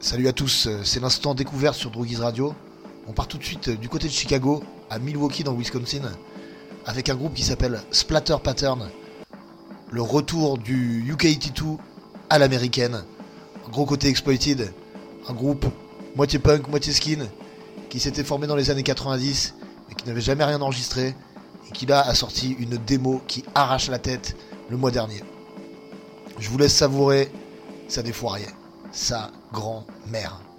Salut à tous, c'est l'instant découverte sur Droogies Radio. On part tout de suite du côté de Chicago, à Milwaukee dans le Wisconsin, avec un groupe qui s'appelle Splatter Pattern. Le retour du UK82 à l'américaine. Un gros côté exploited, un groupe moitié punk, moitié skin, qui s'était formé dans les années 90, mais qui n'avait jamais rien enregistré, et qui là a sorti une démo qui arrache la tête le mois dernier. Je vous laisse savourer, ça défouraillait. Sa grand-mère.